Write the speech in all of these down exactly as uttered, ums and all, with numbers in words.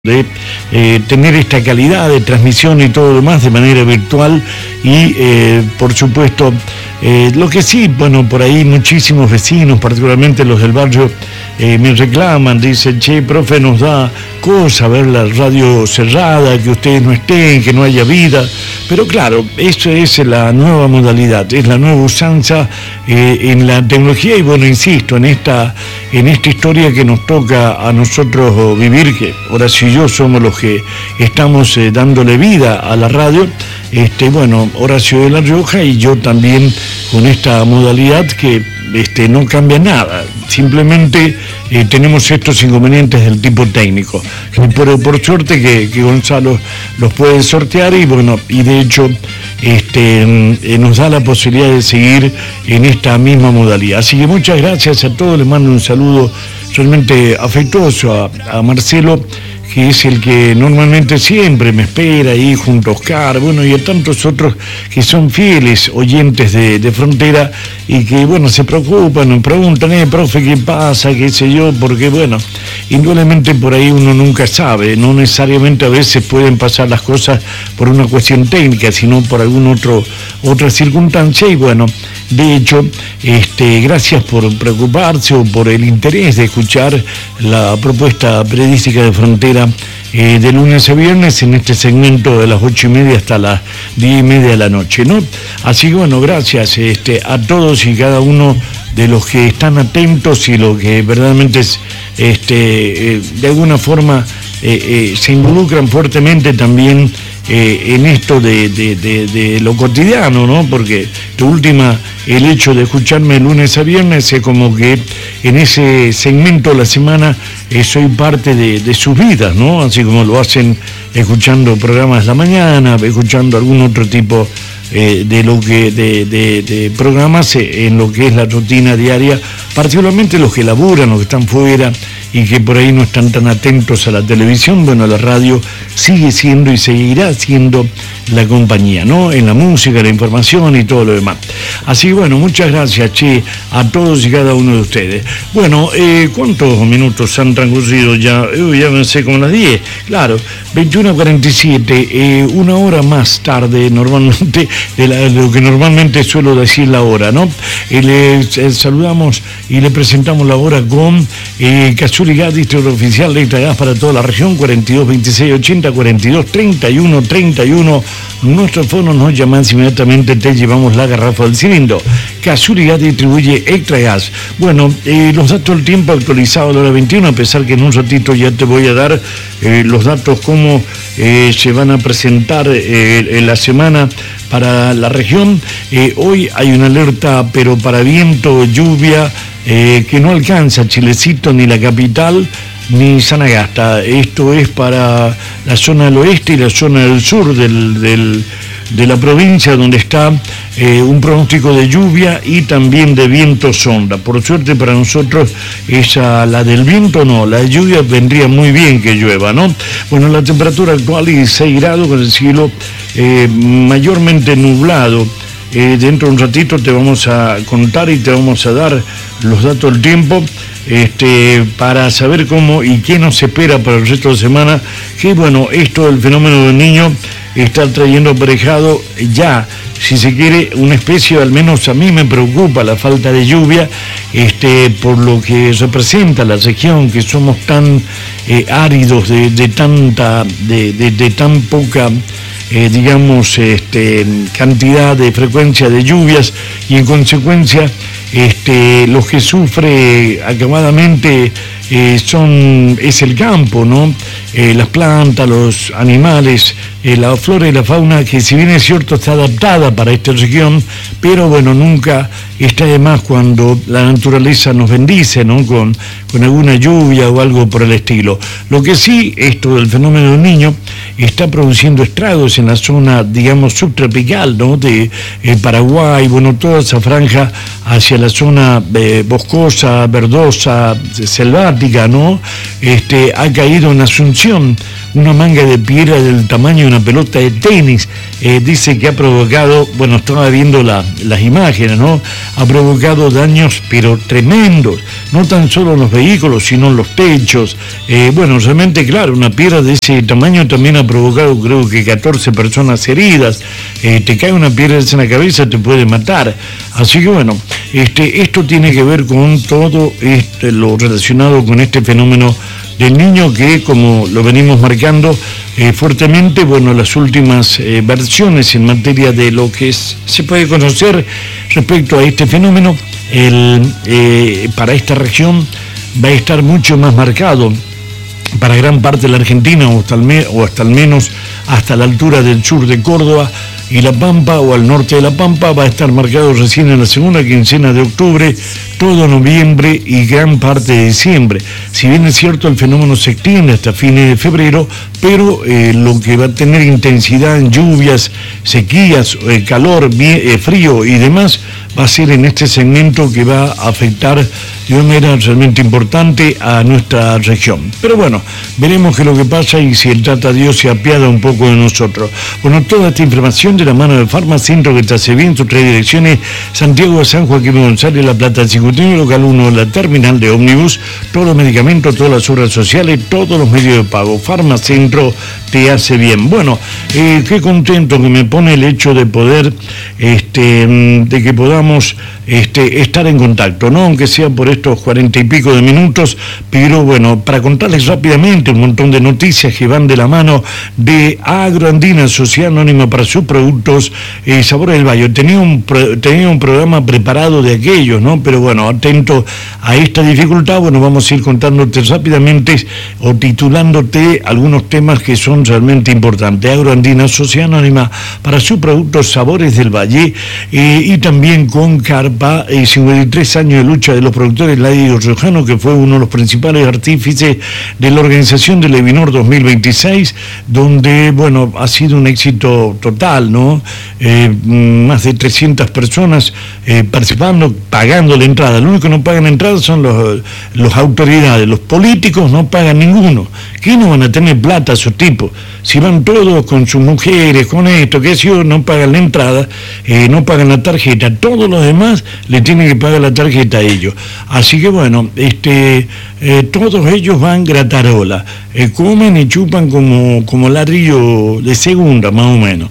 de eh, tener esta calidad de transmisión y todo lo demás de manera virtual y eh, por supuesto eh, lo que sí, bueno, por ahí muchísimos vecinos, particularmente los del barrio, eh, me reclaman, dicen, che, profe, nos da cosa ver la radio cerrada, que ustedes no estén, que no haya vida, pero claro, eso es la nueva modalidad, es la nueva usanza eh, en la tecnología y bueno, insisto, en esta, en esta historia que nos toca a nosotros vivir, que Horacio y yo somos los que estamos eh, dándole vida a la radio, este, bueno, Horacio de La Rioja y yo también con esta modalidad que este, no cambia nada, simplemente eh, tenemos estos inconvenientes del tipo técnico, pero por suerte que, que Gonzalo los puede sortear y bueno, y de hecho este, eh, nos da la posibilidad de seguir en esta misma modalidad. Así que muchas gracias a todos, les mando un saludo realmente afectuoso a, a Marcelo, que es el que normalmente siempre me espera ahí junto a Oscar, bueno, y a tantos otros que son fieles oyentes de, de Frontera y que, bueno, se preocupan, me preguntan, eh, profe, ¿qué pasa? ¿Qué sé yo? Porque, bueno, indudablemente por ahí uno nunca sabe, no necesariamente a veces pueden pasar las cosas por una cuestión técnica, sino por alguna otro, otra circunstancia y, bueno, de hecho, este, gracias por preocuparse o por el interés de escuchar la propuesta periodística de Frontera eh, de lunes a viernes en este segmento de las ocho y media hasta las diez y media de la noche, ¿no? Así que bueno, gracias este, a todos y cada uno de los que están atentos y los que verdaderamente es, este, eh, de alguna forma eh, eh, se involucran fuertemente también Eh, en esto de, de, de, de lo cotidiano, ¿no? Porque de última, el hecho de escucharme lunes a viernes es como que en ese segmento de la semana eh, soy parte de, de sus vidas, ¿no? Así como lo hacen escuchando programas de la mañana, escuchando algún otro tipo eh, de lo que de, de, de programas eh, en lo que es la rutina diaria, particularmente los que laburan, los que están fuera y que por ahí no están tan atentos a la televisión, bueno, la radio sigue siendo y seguirá siendo la compañía, ¿no? En la música, la información y todo lo demás. Así que bueno, muchas gracias, che, a todos y cada uno de ustedes. Bueno, eh, ¿cuántos minutos han transcurrido ya? Uh, ya me sé como las diez, claro, veintiuno cuarenta y siete, eh, una hora más tarde normalmente de, la, de lo que normalmente suelo decir la hora, ¿no? Eh, le eh, saludamos y le presentamos la hora con eh, Cazuri Gas, distribuidor oficial de Gas para toda la región, cuarenta y dos veintiséis ochenta, cuarenta y dos treinta y uno treinta y uno. Nuestro fono nos llaman, inmediatamente te llevamos la garrafa del cilindro. Cazuri Gas distribuye Extra Gas. Bueno, eh, los datos del tiempo actualizado a la hora veintiuno, a pesar que en un ratito ya te voy a dar eh, los datos cómo eh, se van a presentar eh, en la semana para la región. Eh, hoy hay una alerta, pero para viento, lluvia, eh, que no alcanza Chilecito ni la capital, ni Sanagasta. Esto es para la zona del oeste y la zona del sur del, del, de la provincia, donde está eh, un pronóstico de lluvia y también de viento sonda. Por suerte para nosotros, esa, la del viento no, la lluvia vendría muy bien que llueva, ¿no? Bueno, la temperatura actual es dieciséis grados con el cielo eh, mayormente nublado. Eh, dentro de un ratito te vamos a contar y te vamos a dar los datos del tiempo este, para saber cómo y qué nos espera para el resto de semana, que bueno, esto del fenómeno del niño está trayendo aparejado ya, si se quiere, una especie, al menos a mí me preocupa la falta de lluvia, este, por lo que representa la región, que somos tan eh, áridos, de, de tanta, de, de, de tan poca Eh, digamos, este, cantidad de frecuencia de lluvias y en consecuencia este, los que sufre acabadamente eh, son, es el campo, ¿no? Eh, las plantas, los animales, eh, la flora y la fauna, que si bien es cierto está adaptada para esta región, pero bueno, nunca está de más cuando la naturaleza nos bendice, ¿no? Con, con alguna lluvia o algo por el estilo. Lo que sí, esto del fenómeno del niño está produciendo estragos en la zona, digamos, subtropical, ¿no? De eh, Paraguay, bueno, toda esa franja hacia la zona eh, boscosa, verdosa, selvática, ¿no? Este, ha caído en Asunción una manga de piedra del tamaño de una pelota de tenis, eh, dice que ha provocado, bueno, estaba viendo la, las imágenes, ¿no? Ha provocado daños, pero tremendos, no tan solo en los vehículos, sino en los techos. Eh, bueno, realmente, claro, una piedra de ese tamaño también ha provocado, creo que catorce personas heridas. Eh, te cae una piedra en la cabeza, te puede matar. Así que bueno, este, esto tiene que ver con todo este, lo relacionado con este fenómeno del niño que, como lo venimos marcando eh, fuertemente, bueno, las últimas eh, versiones en materia de lo que es, se puede conocer respecto a este fenómeno, el, eh, para esta región va a estar mucho más marcado para gran parte de la Argentina o hasta, el me, o hasta al menos hasta la altura del sur de Córdoba y La Pampa o al norte de La Pampa va a estar marcado recién en la segunda quincena de octubre, todo noviembre y gran parte de diciembre. Si bien es cierto el fenómeno se extiende hasta fines de febrero, pero eh, lo que va a tener intensidad en lluvias, sequías, eh, calor, eh, frío y demás va a ser en este segmento que va a afectar de una manera realmente importante a nuestra región. Pero bueno, veremos qué es lo que pasa y si el Tata Dios se apiada un poco de nosotros. Bueno, toda esta información de la mano de Farmacentro, que te hace bien, sus tres direcciones, Santiago de San Joaquín González, La Plata, Cicuteño, local uno, la terminal de ómnibus, todos los medicamentos, todas las obras sociales, todos los medios de pago. Farmacentro te hace bien. Bueno, eh, qué contento que me pone el hecho de poder, este, de que podamos este, estar en contacto, ¿no? Aunque sea por estos cuarenta y pico de minutos, pero bueno, para contarles rápidamente un montón de noticias que van de la mano de Agroandina, Sociedad Anónima para sus productos eh, Sabor del Valle. Tenía un, tenía un programa preparado de aquellos, ¿no? Pero bueno, atento a esta dificultad, bueno, vamos a ir contándote rápidamente o titulándote algunos temas que son realmente importantes. Agroandina, Sociedad Anónima para sus productos Sabores del Valle, eh, y también con Carpa, eh, cincuenta y tres años de lucha de los productores Ladios Riojano, que fue uno de los principales artífices de la organización del Evinor dos mil veintiséis, donde, bueno, ha sido un éxito total, ¿no? Eh, más de trescientas personas eh, participando, pagando la entrada. Lo único que no pagan la entrada son los, los autoridades, los políticos no pagan ninguno. ¿Qué no van a tener plata esos tipos? Si van todos con sus mujeres, con esto, que si no pagan la entrada, eh, no pagan la tarjeta, todos los demás le tienen que pagar la tarjeta a ellos. Así que bueno, este, eh, todos ellos van gratarola, eh, comen y chupan como, como ladrillo de segunda, más o menos.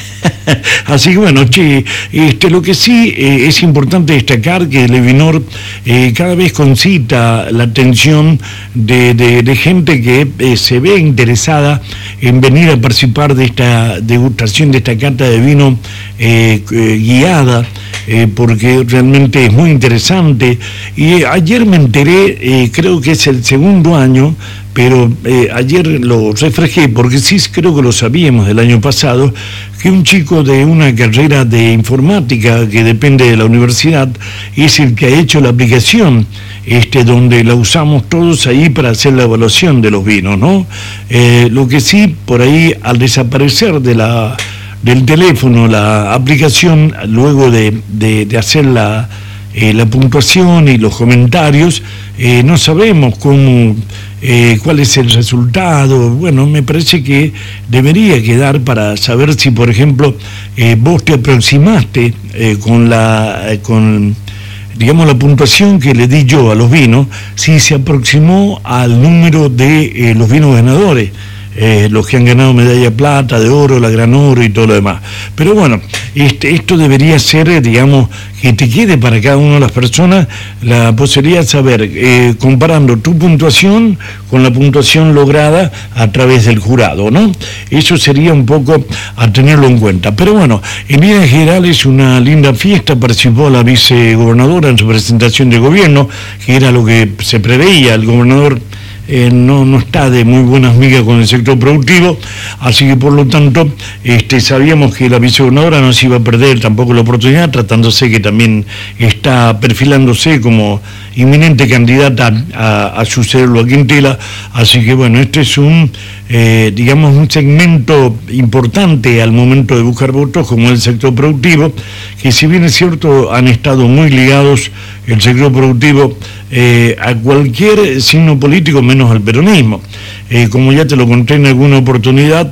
Así que bueno, che, este, lo que sí eh, es importante destacar que el Evinor eh, cada vez concita la atención de, de, de gente que eh, se ve interesada en venir a participar de esta degustación, de esta cata de vino eh, eh, guiada, eh, porque realmente es muy interesante. Y eh, ayer me enteré, eh, creo que es el segundo año, pero eh, ayer lo refresqué, porque sí creo que lo sabíamos del año pasado, que un chico de una carrera de informática que depende de la universidad es el que ha hecho la aplicación, este, donde la usamos todos ahí para hacer la evaluación de los vinos, ¿no? Eh, lo que sí, por ahí, al desaparecer de la, del teléfono la aplicación, luego de, de, de hacer la, eh, la puntuación y los comentarios, eh, no sabemos cómo... Eh, cuál es el resultado. Bueno, me parece que debería quedar para saber si, por ejemplo, eh, vos te aproximaste eh, con la eh, con digamos la puntuación que le di yo a los vinos, si se aproximó al número de eh, los vinos ganadores, eh, los que han ganado medalla de plata, de oro, la gran oro y todo lo demás. Pero bueno, este, esto debería ser, digamos, que te quede para cada una de las personas la posibilidad de saber, eh, comparando tu puntuación con la puntuación lograda a través del jurado, ¿no? Eso sería un poco a tenerlo en cuenta. Pero bueno, en líneas generales una linda fiesta, participó la vicegobernadora en su presentación de gobierno, que era lo que se preveía. El gobernador Eh, no, no está de muy buenas migas con el sector productivo, así que por lo tanto este, sabíamos que la vicegobernadora no se iba a perder tampoco la oportunidad, tratándose que también está perfilándose como inminente candidata a, a sucederlo a Quintela. Así que bueno, este es un eh, digamos un segmento importante al momento de buscar votos, como el sector productivo, que si bien es cierto han estado muy ligados el sector productivo eh, a cualquier signo político menos al peronismo. Eh, como ya te lo conté en alguna oportunidad,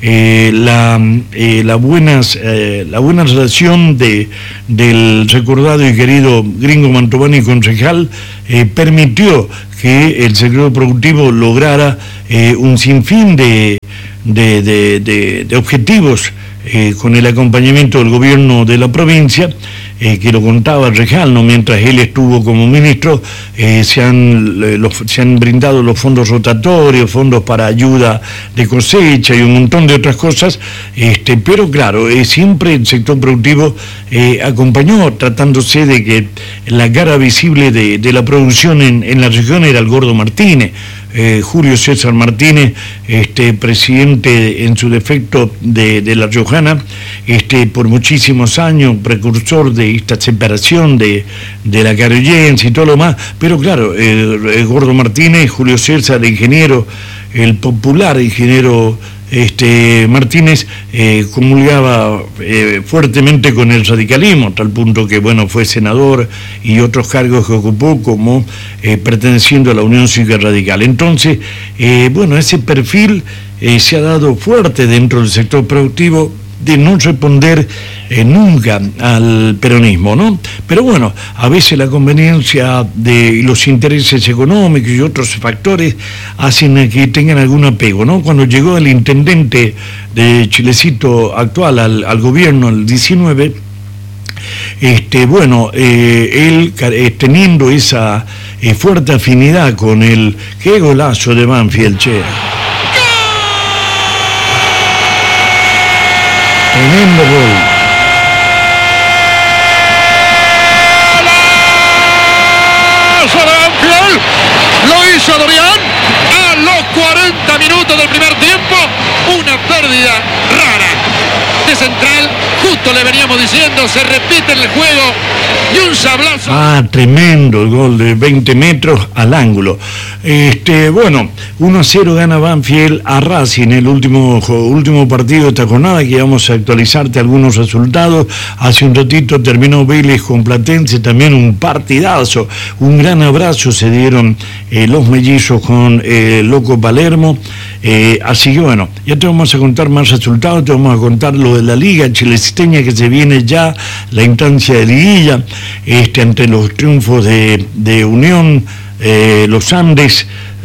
eh, la, eh, la, buenas, eh, la buena relación de, del recordado y querido Gringo Mantovani, concejal, eh, permitió que el sector productivo lograra eh, un sinfín de, de, de, de, de objetivos eh, con el acompañamiento del gobierno de la provincia, eh, que lo contaba Rejal, ¿no? Mientras él estuvo como ministro, eh, se, han, eh, los, se han brindado los fondos rotatorios, fondos para ayuda de cosecha y un montón de otras cosas, este, pero claro, eh, siempre el sector productivo eh, acompañó, tratándose de que la cara visible de, de la producción en, en la región era el Gordo Martínez. Eh, Julio César Martínez, este, presidente en su defecto de, de La Riojana, este, por muchísimos años, precursor de esta separación de, de la carollense y todo lo más, pero claro, el, el Gordo Martínez, Julio César, el ingeniero, el popular ingeniero Este, Martínez eh, comulgaba eh, fuertemente con el radicalismo, tal punto que bueno, fue senador y otros cargos que ocupó como eh, perteneciendo a la Unión Cívica Radical. Entonces, eh, bueno, ese perfil eh, se ha dado fuerte dentro del sector productivo, de no responder eh, nunca al peronismo, ¿no? Pero bueno, a veces la conveniencia de los intereses económicos y otros factores hacen que tengan algún apego, ¿no? Cuando llegó el intendente de Chilecito actual al, al gobierno, el diecinueve, este, bueno, eh, él eh, teniendo esa eh, fuerte afinidad con el... ¡Qué golazo de Banfield, che! Tremendo gol. ¡Golazo de Banfield! Lo hizo Dorian a los cuarenta minutos del primer tiempo. Una pérdida rara de central. Justo le veníamos diciendo, se repite en el juego y un sablazo. Ah, tremendo el gol de veinte metros al ángulo. Este, bueno, uno a cero gana Banfield a Racing en el último, último partido de esta jornada, que vamos a actualizarte algunos resultados. Hace un ratito terminó Vélez con Platense, también un partidazo. Un gran abrazo se dieron eh, los mellizos con eh, Loco Palermo. Eh, así que bueno, ya te vamos a contar más resultados, te vamos a contar lo de la Liga Chilecisteña que se viene ya, la instancia de liguilla, este, entre los triunfos de, de Unión, eh, los Andes,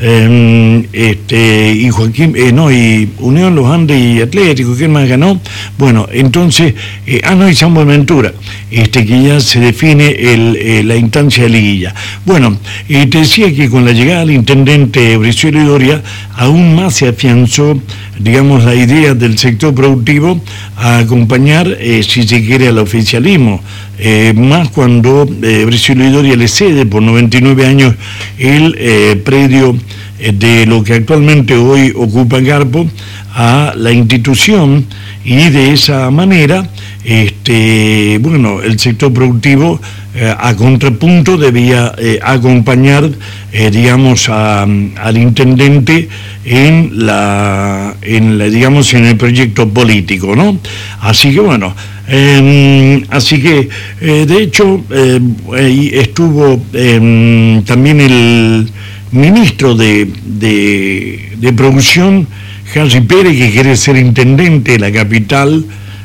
eh, este, y Joaquín, eh, no, y Unión, los Andes y Atlético, ¿quién más ganó? Bueno, entonces, eh, ah, no, y San Buenaventura, este, que ya se define el, eh, la instancia de liguilla. Bueno, eh, te decía que con la llegada del intendente Brizuela Doria, aún más se afianzó, digamos, la idea del sector productivo a acompañar, eh, si se quiere, al oficialismo, eh, más cuando eh, Brizuela Doria le cede por noventa y nueve años el eh, predio eh, de lo que actualmente hoy ocupa Garpo a la institución, y de esa manera, este, bueno, el sector productivo eh, a contrapunto debía eh, acompañar, eh, digamos, a, al intendente en la, en la, digamos, en el proyecto político, ¿no? Así que bueno, eh, así que eh, de hecho eh, estuvo eh, también el ministro de, de, de producción, Harry Pérez, que quiere ser intendente de la capital.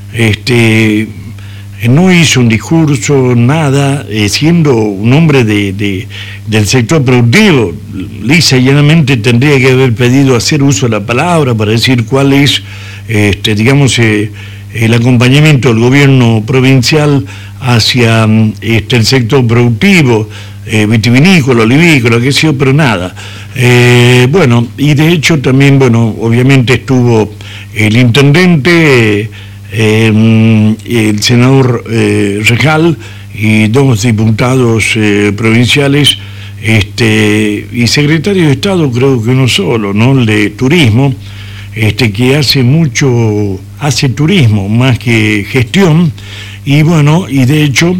Este, no hizo un discurso, nada, eh, siendo un hombre de, de, del sector productivo. Lisa y llanamente tendría que haber pedido hacer uso de la palabra para decir cuál es, este, digamos, eh, el acompañamiento del gobierno provincial hacia este, el sector productivo, eh, vitivinícola, olivícola, qué sé yo, pero nada. Eh, bueno, y de hecho también, bueno, obviamente estuvo el intendente, eh, el senador eh, Rejal y dos diputados eh, provinciales, este, y secretario de Estado, creo que uno solo, ¿no? El de turismo, este, que hace mucho, hace turismo más que gestión, y bueno, y de hecho,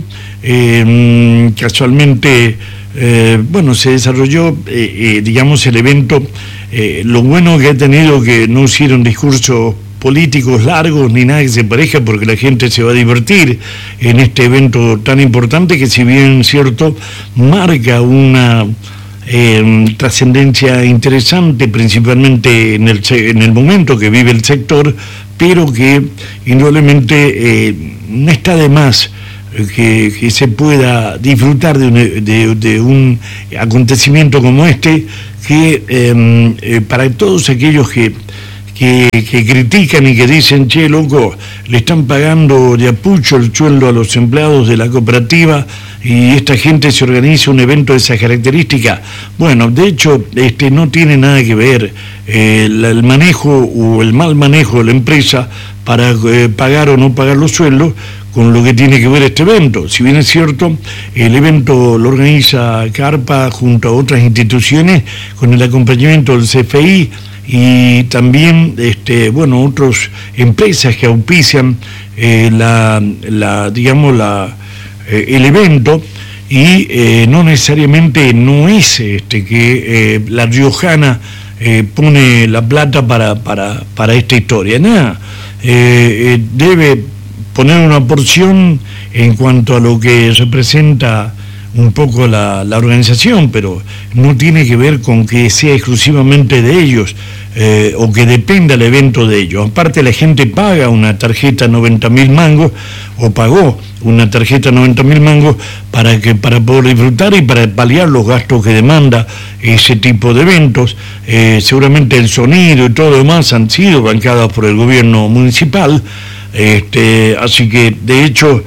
eh, casualmente, eh, bueno, se desarrolló, eh, eh, digamos, el evento, eh, lo bueno que ha tenido que no hicieron discursos políticos largos ni nada que se parezca, porque la gente se va a divertir en este evento tan importante que, si bien cierto, marca una eh, trascendencia interesante, principalmente en el, en el momento que vive el sector, pero que indudablemente eh, no está de más que, que se pueda disfrutar de un, de, de un acontecimiento como este, que eh, eh, para todos aquellos que, que, que critican y que dicen, che, loco, le están pagando de apucho el sueldo a los empleados de la cooperativa y esta gente se organiza un evento de esa característica. Bueno, de hecho, este, no tiene nada que ver eh, el, el manejo o el mal manejo de la empresa para eh, pagar o no pagar los sueldos con lo que tiene que ver este evento. Si bien es cierto, el evento lo organiza Carpa junto a otras instituciones con el acompañamiento del C F I y también, este, bueno, otras empresas que auspician eh, la, la, digamos, la, eh, el evento, y eh, no necesariamente no es este, que eh, la riojana eh, pone la plata para, para, para esta historia, nada. Eh, eh, debe poner una porción en cuanto a lo que representa un poco la, la organización, pero no tiene que ver con que sea exclusivamente de ellos eh, o que dependa el evento de ellos. Aparte, la gente paga una tarjeta noventa mil mangos o pagó una tarjeta noventa mil mangos para, que, para poder disfrutar y para paliar los gastos que demanda ese tipo de eventos. Eh, seguramente el sonido y todo lo demás han sido bancados por el gobierno municipal. Este, así que, de hecho,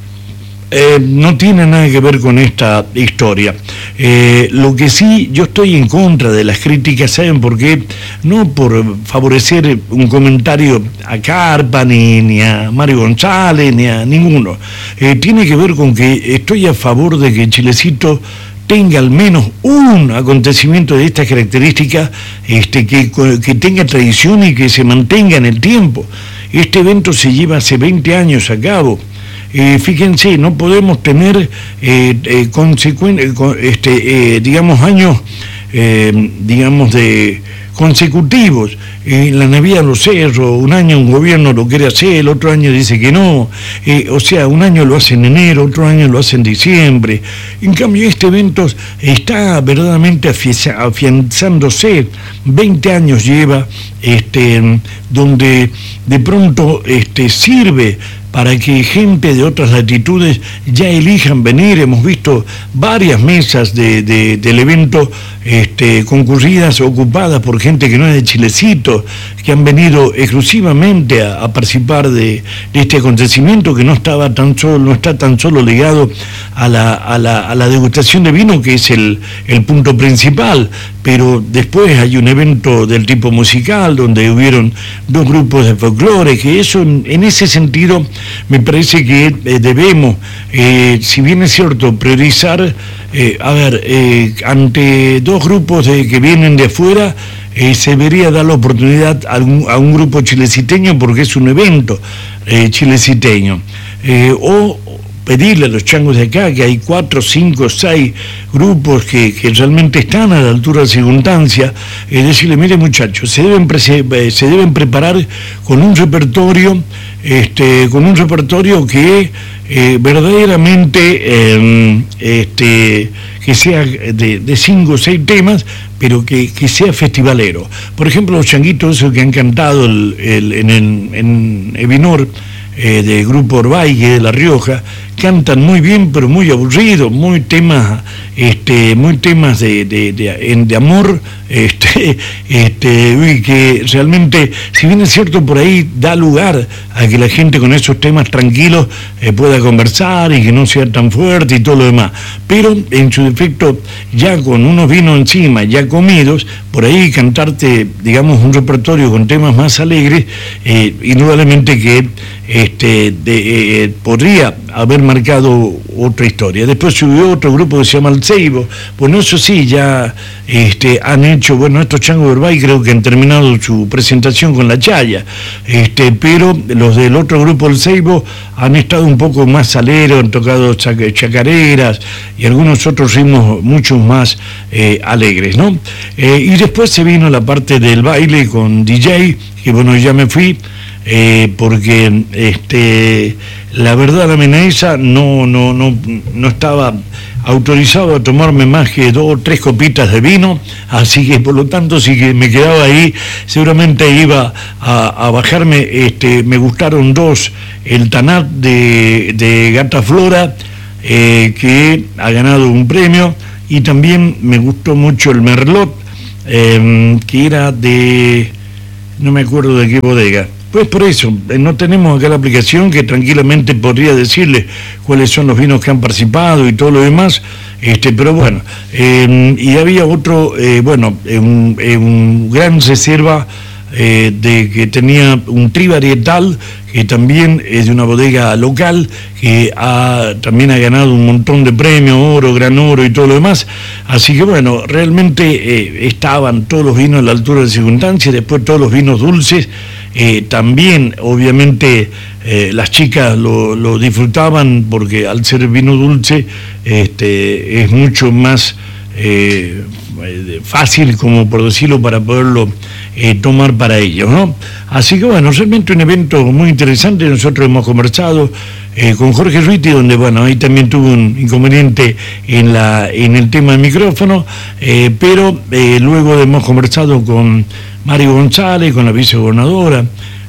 eh, no tiene nada que ver con esta historia. Eh, lo que sí, yo estoy en contra de las críticas, ¿saben por qué? No por favorecer un comentario a Carpa, ni, ni a Mario González, ni a ninguno. Eh, tiene que ver con que estoy a favor de que Chilecito tenga al menos un acontecimiento de estas características, este, que, que tenga tradición y que se mantenga en el tiempo. Este evento se lleva hace veinte años a cabo. Eh, fíjense, no podemos tener eh, eh, consecuen- este, eh, digamos, años eh, digamos de consecutivos. En la Navidad de los Cerros, un año un gobierno lo quiere hacer, el otro año dice que no, eh, o sea, un año lo hace en enero, otro año lo hace en diciembre. En cambio, este evento está verdaderamente afianzándose, veinte años lleva, este, donde de pronto este, sirve para que gente de otras latitudes ya elijan venir. Hemos visto varias mesas de, de, del evento este, concurridas, ocupadas por gente que no es de Chilecito, que han venido exclusivamente a, a participar de, de este acontecimiento, que no estaba tan solo, no está tan solo ligado a la, a la, a la degustación de vino, que es el, el punto principal, pero después hay un evento del tipo musical, donde hubieron dos grupos de folclore, que eso, en, en ese sentido, me parece que eh, debemos, eh, si bien es cierto, priorizar, eh, a ver, eh, ante dos grupos de, que vienen de afuera, eh, se debería dar la oportunidad a un, a un grupo chileciteño, porque es un evento eh, chileciteño, eh, o pedirle a los changos de acá, que hay cuatro, cinco, seis grupos que, que realmente están a la altura de la circunstancia, es decirle, mire muchachos, se deben, pre se deben preparar con un repertorio, este, con un repertorio que eh, verdaderamente eh, este, que sea de, de cinco o seis temas, pero que, que sea festivalero. Por ejemplo, los changuitos esos que han cantado el, el, en, en, en Evinor, Eh, de Grupo Orbaige de La Rioja, cantan muy bien, pero muy aburridos, muy temas, este, muy temas de, de, de, de amor, este, este, que realmente, si bien es cierto, por ahí da lugar a que la gente con esos temas tranquilos eh, pueda conversar y que no sea tan fuerte y todo lo demás, pero en su defecto, ya con unos vinos encima, ya comidos, por ahí cantarte, digamos, un repertorio con temas más alegres, eh, indudablemente que este, de, eh, podría haber marcado otra historia. Después subió otro grupo que se llama El Ceibo. Bueno, eso sí, ya este, han hecho, bueno, estos changos de Urbay creo que han terminado su presentación con la chaya, este, pero los del otro grupo, El Ceibo, han estado un poco más saleros, han tocado chacareras y algunos otros ritmos mucho más eh, alegres, ¿no? Eh, y después se vino la parte del baile con D J, que bueno, ya me fui, Eh, porque este, la verdad la Menaesa no, no, no, no estaba autorizado a tomarme más que dos o tres copitas de vino, así que por lo tanto si que me quedaba ahí seguramente iba a, a bajarme. Este, me gustaron dos, el Tanat de, de Gata Flora, eh, que ha ganado un premio, y también me gustó mucho el Merlot, eh, que era de, no me acuerdo de qué bodega. Pues por eso, no tenemos acá la aplicación que tranquilamente podría decirle cuáles son los vinos que han participado y todo lo demás, este, pero bueno, eh, y había otro, eh, bueno, eh, un, eh, un gran reserva eh, de que tenía un trivarietal, que también es de una bodega local, que ha, también ha ganado un montón de premios, oro, gran oro y todo lo demás. Así que bueno, realmente eh, estaban todos los vinos a la altura de circunstancias, después todos los vinos dulces. Eh, también, obviamente, eh, las chicas lo, lo disfrutaban porque al ser vino dulce este, es mucho más eh, fácil, como por decirlo, para poderlo eh, tomar para ellos, ¿no? Así que bueno, realmente un evento muy interesante. Nosotros hemos conversado eh, con Jorge Ruiti, donde bueno, ahí también tuvo un inconveniente en, la, en el tema del micrófono, eh, pero eh, luego hemos conversado con Mario González, con la vicegobernadora,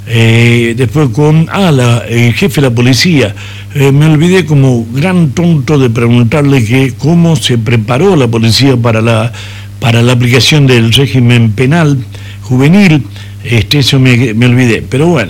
eh, después con ah, la, el jefe de la policía. Eh, me olvidé como gran tonto de preguntarle que cómo se preparó la policía para la, para la aplicación del régimen penal juvenil. Este, eso me, me olvidé, pero bueno.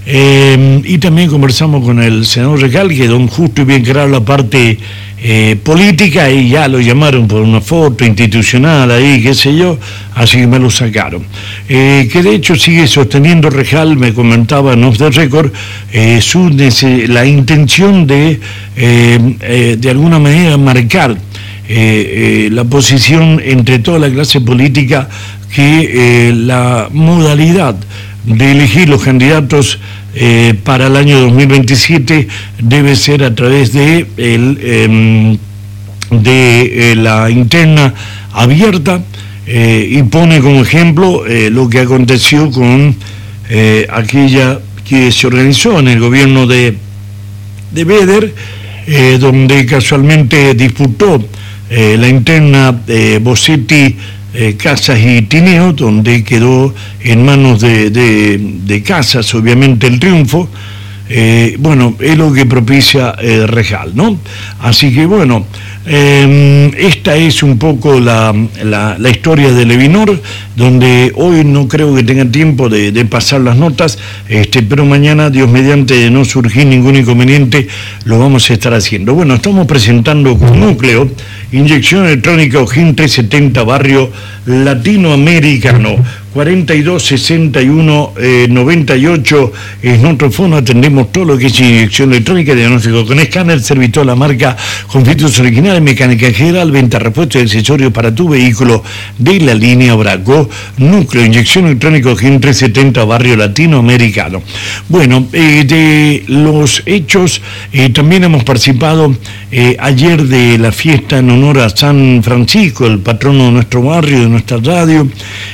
Eh, y también conversamos con el senador Recal, que don justo y bien claro la parte eh, política, y ya lo llamaron por una foto institucional ahí, qué sé yo, así que me lo sacaron. Eh, que de hecho sigue sosteniendo Rejal, me comentaba en Off the Record, eh, su, la intención de, eh, eh, de alguna manera, marcar eh, eh, la posición entre toda la clase política, que eh, la modalidad de elegir los candidatos eh, para el año dos mil veintisiete debe ser a través de, el, eh, de eh, la interna abierta, eh, y pone como ejemplo eh, lo que aconteció con eh, aquella que se organizó en el gobierno de, de Beder, eh, donde casualmente disputó eh, la interna eh, Bossetti, Eh, Casas y Tineo, donde quedó en manos de, de, de Casas, obviamente, el triunfo. Eh, bueno, es lo que propicia eh, Rejal, ¿no? Así que bueno, eh, esta es un poco la, la, la historia de Levinor, donde hoy no creo que tenga tiempo de, de pasar las notas, este, pero mañana, Dios mediante, de no surgir ningún inconveniente, lo vamos a estar haciendo. Bueno, estamos presentando con Núcleo, inyección electrónica Ojín trescientos setenta, barrio latinoamericano, cuarenta y dos sesenta y uno noventa y ocho es nuestro fono. Atendemos todo lo que es inyección electrónica, diagnóstico con escáner, servicio a la marca, con filtros originales, mecánica en general, venta, repuesto y accesorios para tu vehículo de la línea Braco. Núcleo, inyección electrónica Ojín trescientos setenta, barrio latinoamericano. Bueno, eh, de los hechos, eh, también hemos participado eh, ayer de la fiesta en honor a San Francisco, el patrono de nuestro barrio, de nuestra radio,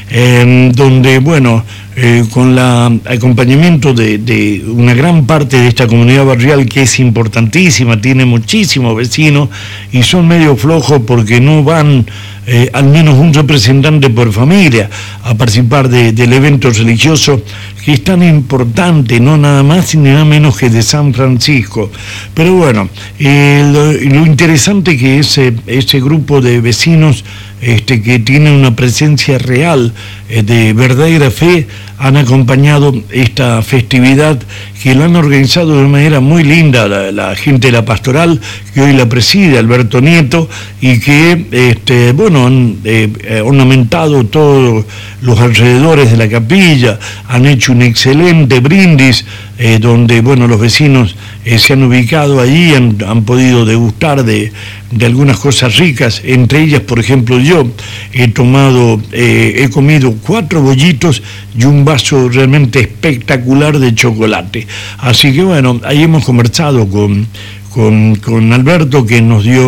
eh, donde, bueno, eh, con el acompañamiento de, de una gran parte de esta comunidad barrial, que es importantísima, tiene muchísimos vecinos y son medio flojos porque no van eh, al menos un representante por familia a participar de, del evento religioso, que es tan importante, no nada más ni nada menos que de San Francisco. Pero bueno, eh, lo, lo interesante que ese, ese grupo de vecinos este, que tiene una presencia real eh, de verdadera fe, han acompañado esta festividad, que la han organizado de manera muy linda la, la gente de la pastoral, que hoy la preside Alberto Nieto, y que, este, bueno, han eh, ornamentado todos los alrededores de la capilla, han hecho un excelente brindis, eh, donde, bueno, los vecinos eh, se han ubicado allí, han, han podido degustar de, de algunas cosas ricas, entre ellas, por ejemplo, yo he tomado, eh, he comido cuatro bollitos y un vaso realmente espectacular de chocolate. Así que bueno, ahí hemos conversado con, con, con Alberto, que nos dio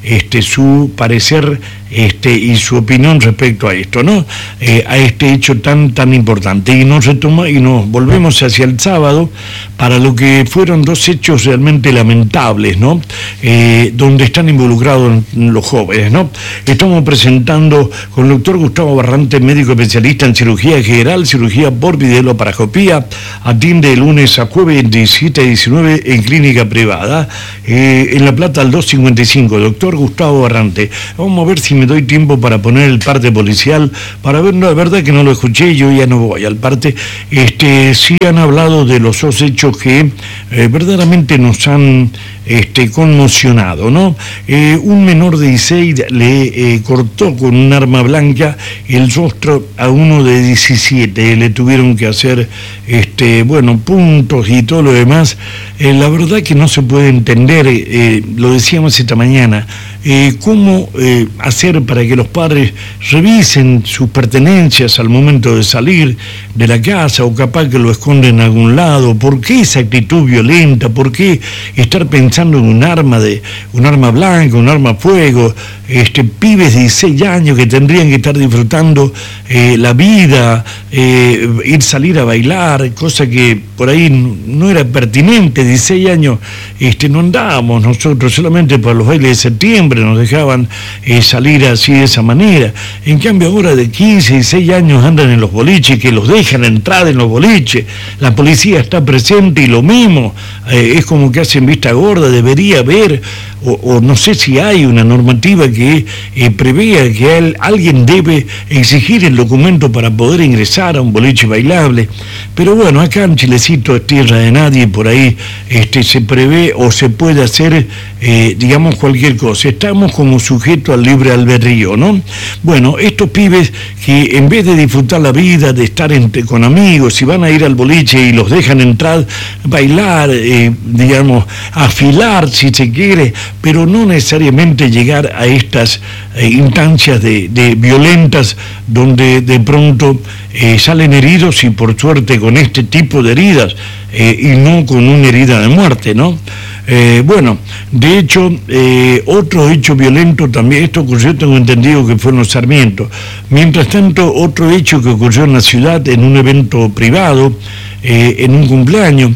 este, su parecer este, y su opinión respecto a esto, ¿no? Eh, a este hecho tan, tan importante. Y nos retoma, y nos volvemos hacia el sábado para lo que fueron dos hechos realmente lamentables, ¿no? Eh, donde están involucrados los jóvenes, ¿no? Estamos presentando con el doctor Gustavo Barrante, médico especialista en cirugía general, cirugía por videolaparoscopía, atiende de lunes a jueves diecisiete a diecinueve en clínica privada, eh, en La Plata al doscientos cincuenta y cinco, doctor Gustavo Barrante. Vamos a ver si me doy tiempo para poner el parte policial, para ver, no, la verdad que no lo escuché, yo ya no voy al parte. Este, sí han hablado de los dos hechos que eh, verdaderamente nos han este, conmocionado, ¿no? Eh, un menor de dieciséis le eh, cortó con un arma blanca el rostro a uno de diecisiete, le tuvieron que hacer, este, bueno, puntos y todo lo demás. Eh, la verdad que no se puede entender, eh, lo decíamos esta mañana, eh, cómo eh, hacer para que los padres revisen sus pertenencias al momento de salir de la casa, o capaz que lo esconden en algún lado. ¿Por qué esa actitud violenta? ¿Por qué estar pensando en un arma de un arma blanca, un arma a fuego? Este, pibes de dieciséis años que tendrían que estar disfrutando eh, la vida, eh, ir salir a bailar, cosa que por ahí no era pertinente. dieciséis años este, no andábamos nosotros, solamente para los bailes de septiembre nos dejaban eh, salir así de esa manera. En cambio ahora de quince, dieciséis años andan en los boliches, que los dejan entrar en los boliches, la policía está presente y lo mismo, eh, es como que hacen vista gorda. Debería haber, o, o no sé si hay una normativa que eh, prevea que el, alguien debe exigir el documento para poder ingresar a un boliche bailable. Pero bueno, acá en Chilecito es tierra de nadie, por ahí este, se prevé o se puede hacer, eh, digamos, cualquier cosa. Estamos como sujetos al libre albedrío, ¿no? Bueno, estos pibes que en vez de disfrutar la vida, de estar entre, con amigos, si van a ir al boliche y los dejan entrar, bailar, eh, digamos, afilar si se quiere, pero no necesariamente llegar a estas eh, instancias de, de violentas donde de pronto eh, salen heridos, y por suerte con este tipo de heridas eh, y no con una herida de muerte, ¿no? Eh, bueno, de hecho, eh, otro hecho violento también, esto ocurrió, tengo entendido que fue en los Sarmiento. Mientras tanto, otro hecho que ocurrió en la ciudad, en un evento privado, eh, en un cumpleaños,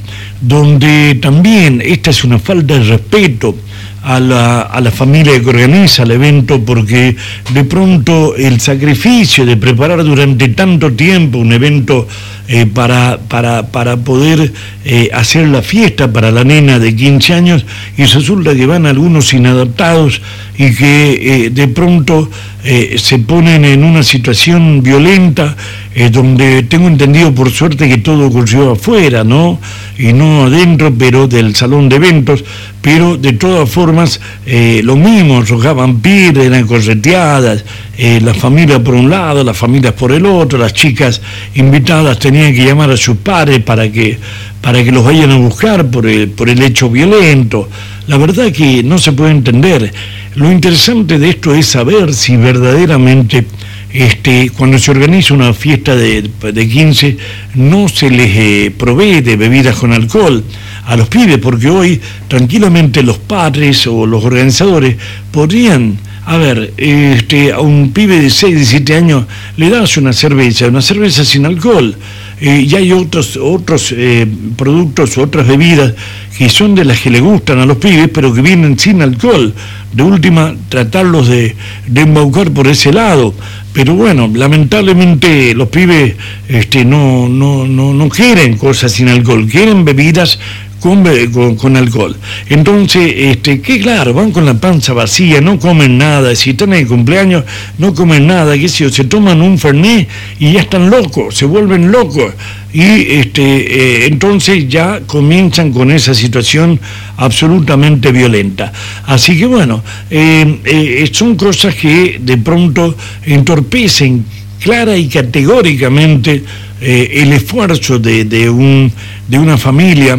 donde también esta es una falta de respeto a la, a la familia que organiza el evento, porque de pronto el sacrificio de preparar durante tanto tiempo un evento eh, para, para, para poder eh, hacer la fiesta para la nena de quince años, y resulta que van algunos inadaptados y que eh, de pronto eh, se ponen en una situación violenta, eh, donde tengo entendido por suerte que todo ocurrió afuera, ¿no? Y no adentro, pero del salón de eventos, pero de todas formas eh, lo mismo, arrojaban piedras, eran correteadas, eh, la familia por un lado, las familias por el otro, las chicas invitadas tenían que llamar a sus padres para que, para que los vayan a buscar por el, por el hecho violento. La verdad que no se puede entender. Lo interesante de esto es saber si verdaderamente Este, cuando se organiza una fiesta de, de quince, no se les eh, provee de bebidas con alcohol a los pibes, porque hoy tranquilamente los padres o los organizadores podrían, a ver, este, a un pibe de seis, diecisiete años le das una cerveza, una cerveza sin alcohol, eh, y hay otros, otros eh, productos, otras bebidas que son de las que le gustan a los pibes, pero que vienen sin alcohol. De última, tratarlos de, de embaucar por ese lado. Pero bueno, lamentablemente los pibes este, no, no, no, no quieren cosas sin alcohol, quieren bebidas con, con, con alcohol. Entonces, este, que claro, van con la panza vacía, no comen nada, si están en el cumpleaños no comen nada, que si se toman un fernet y ya están locos, se vuelven locos. Y este, eh, entonces ya comienzan con esa situación absolutamente violenta. Así que bueno, eh, eh, son cosas que de pronto entorpecen clara y categóricamente eh, el esfuerzo de, de, un, de una familia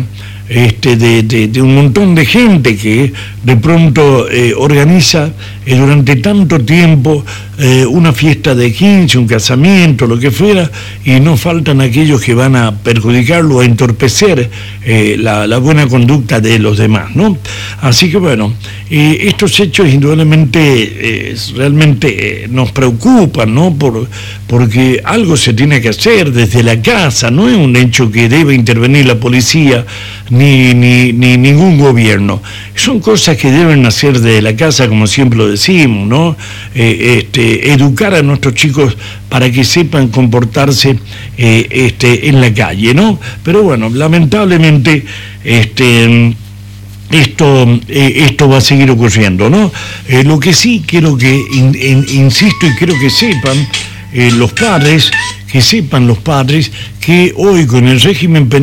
este, de, de, de un montón de gente que de pronto eh, organiza eh, durante tanto tiempo eh, una fiesta de quince, un casamiento, lo que fuera, y no faltan aquellos que van a perjudicarlo, a entorpecer eh, la, la buena conducta de los demás, ¿no? Así que bueno, eh, estos hechos indudablemente eh, realmente eh, nos preocupan, ¿no? Por, porque algo se tiene que hacer desde la casa, no es un hecho que debe intervenir la policía ni, ni, ni ningún gobierno. Son cosas que deben hacer desde la casa, como siempre lo decimos, ¿no? Eh, este, educar a nuestros chicos para que sepan comportarse eh, este, en la calle, ¿no? Pero bueno, lamentablemente este, esto, eh, esto va a seguir ocurriendo, ¿no? Eh, lo que sí quiero que, in, in, insisto y quiero que sepan eh, los padres, que sepan los padres que hoy con el régimen penal